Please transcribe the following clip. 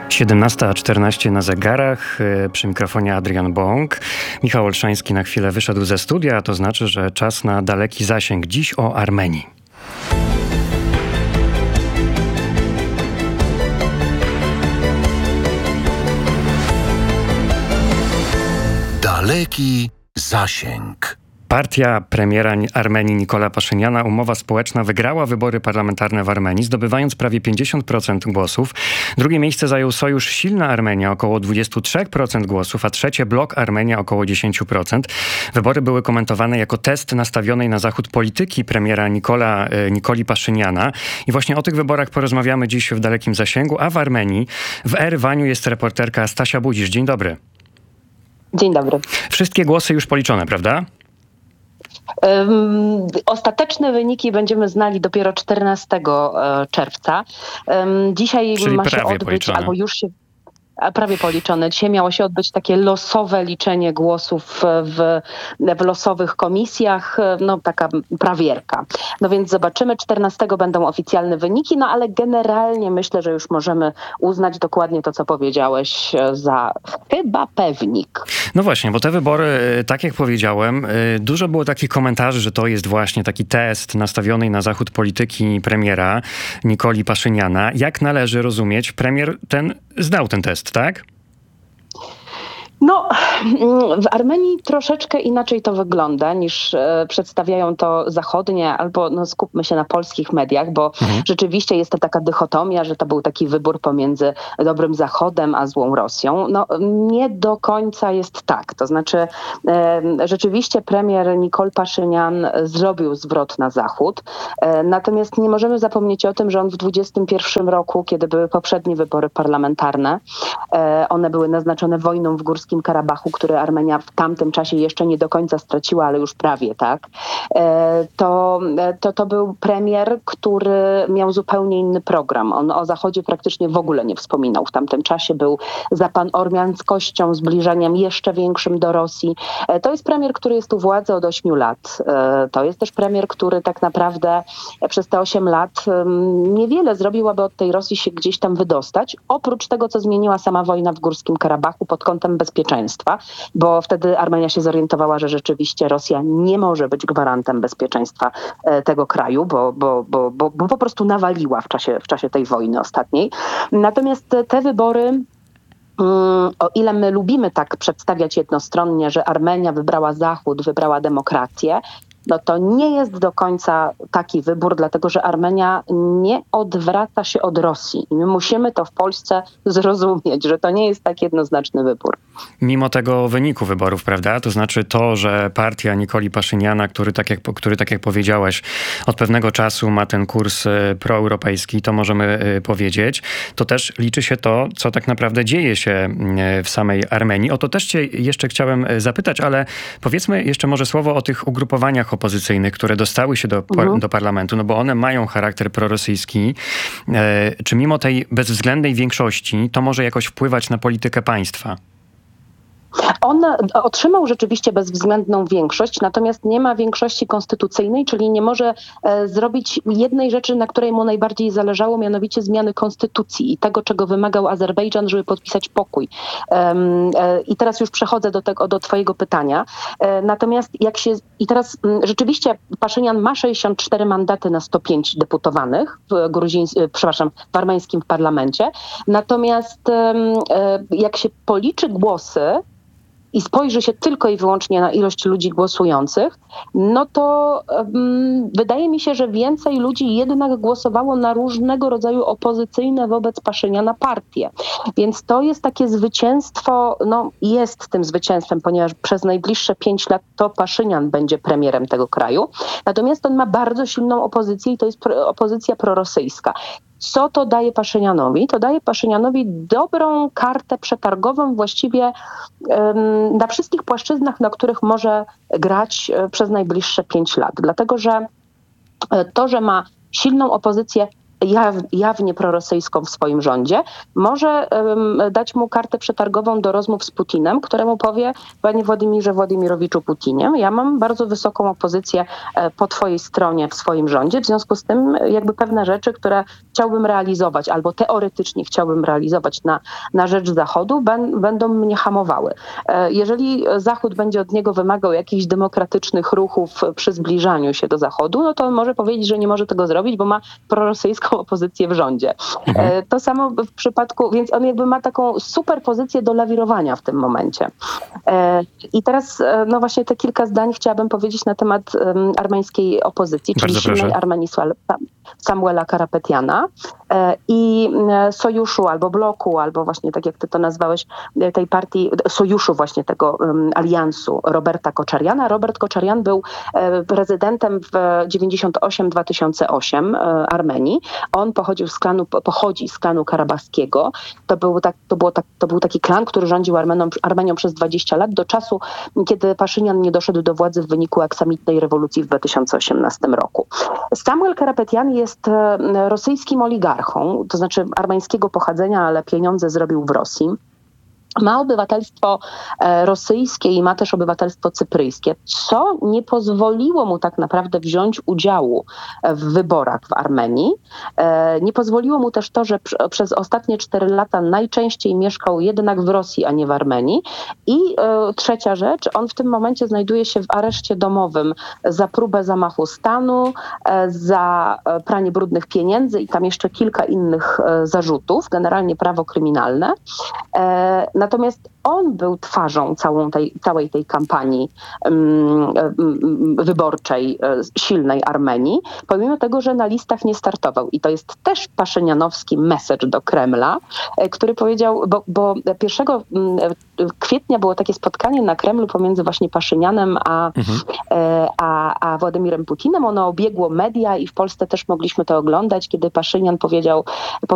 17:14 na zegarach, przy mikrofonie Adrian Bąk. Michał Olszański na chwilę wyszedł ze studia, a to znaczy, że czas na daleki zasięg. Dziś o Armenii. Daleki zasięg. Partia premiera Armenii Nikola Paszyniana, Umowa Społeczna, wygrała wybory parlamentarne w Armenii, zdobywając prawie 50% głosów. Drugie miejsce zajął Sojusz Silna Armenia, około 23% głosów, a trzecie Blok Armenia, około 10%. Wybory były komentowane jako test nastawionej na zachód polityki premiera Nikoli Paszyniana. I właśnie o tych wyborach porozmawiamy dziś w Dalekim Zasięgu, a w Armenii, w Erywaniu jest reporterka Stasia Budzisz. Dzień dobry. Dzień dobry. Wszystkie głosy już policzone, prawda? Ostateczne wyniki będziemy znali dopiero 14 czerwca. Dzisiaj czyli ma się prawie odbyć, policzone. albo już się prawie policzone. Dzisiaj miało się odbyć takie losowe liczenie głosów w losowych komisjach, taka prawierka. No więc zobaczymy, 14 będą oficjalne wyniki, ale generalnie myślę, że już możemy uznać dokładnie to, co powiedziałeś, za chyba pewnik. No właśnie, bo te wybory, tak jak powiedziałem, dużo było takich komentarzy, że to jest właśnie taki test nastawionej na zachód polityki premiera Nikoli Paszyniana. Jak należy rozumieć, premier ten zdał ten test, tak? W Armenii troszeczkę inaczej to wygląda niż przedstawiają to zachodnie, albo skupmy się na polskich mediach, bo rzeczywiście jest to taka dychotomia, że to był taki wybór pomiędzy dobrym Zachodem a złą Rosją. Nie do końca jest tak. To znaczy rzeczywiście premier Nikol Paszynian zrobił zwrot na Zachód, natomiast nie możemy zapomnieć o tym, że on w 2021 roku, kiedy były poprzednie wybory parlamentarne, one były naznaczone wojną w Górskim Karabachu, który Armenia w tamtym czasie jeszcze nie do końca straciła, ale już prawie, tak? To był premier, który miał zupełnie inny program. On o Zachodzie praktycznie w ogóle nie wspominał. W tamtym czasie był za panormiańskością, zbliżeniem jeszcze większym do Rosji. To jest premier, który jest u władzy od 8 lat. To jest też premier, który tak naprawdę przez te 8 lat niewiele zrobił, aby od tej Rosji się gdzieś tam wydostać, oprócz tego, co zmieniła sama wojna w Górskim Karabachu pod kątem bezpieczeństwa, bo wtedy Armenia się zorientowała, że rzeczywiście Rosja nie może być gwarantem bezpieczeństwa tego kraju, bo po prostu nawaliła w czasie tej wojny ostatniej. Natomiast te wybory, o ile my lubimy tak przedstawiać jednostronnie, że Armenia wybrała Zachód, wybrała demokrację, to nie jest do końca taki wybór, dlatego że Armenia nie odwraca się od Rosji. I my musimy to w Polsce zrozumieć, że to nie jest tak jednoznaczny wybór. Mimo tego wyniku wyborów, prawda? To znaczy to, że partia Nikoli Paszyniana, który tak jak powiedziałaś, od pewnego czasu ma ten kurs proeuropejski, to możemy powiedzieć, to też liczy się to, co tak naprawdę dzieje się w samej Armenii. O to też cię jeszcze chciałem zapytać, ale powiedzmy jeszcze może słowo o tych ugrupowaniach opozycyjnych, które dostały się do parlamentu, bo one mają charakter prorosyjski. Czy mimo tej bezwzględnej większości to może jakoś wpływać na politykę państwa? On otrzymał rzeczywiście bezwzględną większość, natomiast nie ma większości konstytucyjnej, czyli nie może zrobić jednej rzeczy, na której mu najbardziej zależało, mianowicie zmiany konstytucji i tego, czego wymagał Azerbejdżan, żeby podpisać pokój. I teraz już przechodzę do twojego pytania. Natomiast teraz rzeczywiście Paszynian ma 64 mandaty na 105 deputowanych w armeńskim parlamencie. Natomiast jak się policzy głosy i spojrzy się tylko i wyłącznie na ilość ludzi głosujących, to wydaje mi się, że więcej ludzi jednak głosowało na różnego rodzaju opozycyjne wobec Paszyniana partie. Więc to jest takie zwycięstwo, jest tym zwycięstwem, ponieważ przez najbliższe 5 lat to Paszynian będzie premierem tego kraju. Natomiast on ma bardzo silną opozycję i to jest opozycja prorosyjska. Co to daje Paszynianowi? To daje Paszynianowi dobrą kartę przetargową właściwie na wszystkich płaszczyznach, na których może grać przez najbliższe 5 lat. Dlatego, że to, że ma silną opozycję jawnie prorosyjską w swoim rządzie, może dać mu kartę przetargową do rozmów z Putinem, któremu powie: panie Władimirze Władimirowiczu Putinie, ja mam bardzo wysoką opozycję po twojej stronie w swoim rządzie, w związku z tym jakby pewne rzeczy, które chciałbym realizować albo teoretycznie chciałbym realizować na rzecz Zachodu, będą mnie hamowały. Jeżeli Zachód będzie od niego wymagał jakichś demokratycznych ruchów przy zbliżaniu się do Zachodu, no to on może powiedzieć, że nie może tego zrobić, bo ma prorosyjską opozycję w rządzie. To samo w przypadku, więc on jakby ma taką super pozycję do lawirowania w tym momencie. I teraz no właśnie te kilka zdań chciałabym powiedzieć na temat armeńskiej opozycji, czyli silnej Armenii Samuela Karapetiana i sojuszu albo bloku, albo właśnie tak jak ty to nazwałeś, tej partii, sojuszu właśnie tego aliansu Roberta Koczariana. Robert Koczarian był prezydentem w 98-2008 Armenii. On pochodzi z klanu karabachskiego. To był taki klan, który rządził Armenią przez 20 lat, do czasu, kiedy Paszynian nie doszedł do władzy w wyniku aksamitnej rewolucji w 2018 roku. Samuel Karapetian jest rosyjskim oligarchą, to znaczy armeńskiego pochodzenia, ale pieniądze zrobił w Rosji. Ma obywatelstwo rosyjskie i ma też obywatelstwo cypryjskie, co nie pozwoliło mu tak naprawdę wziąć udziału w wyborach w Armenii. Nie pozwoliło mu też to, że przez ostatnie 4 lata najczęściej mieszkał jednak w Rosji, a nie w Armenii. I trzecia rzecz, on w tym momencie znajduje się w areszcie domowym za próbę zamachu stanu, za pranie brudnych pieniędzy i tam jeszcze kilka innych zarzutów, generalnie prawo kryminalne. Natomiast on był twarzą całej tej kampanii wyborczej silnej Armenii, pomimo tego, że na listach nie startował. I to jest też paszynianowski message do Kremla, który powiedział, bo 1 kwietnia było takie spotkanie na Kremlu pomiędzy właśnie Paszynianem a Władimirem Putinem. Ono obiegło media i w Polsce też mogliśmy to oglądać, kiedy Paszynian powiedział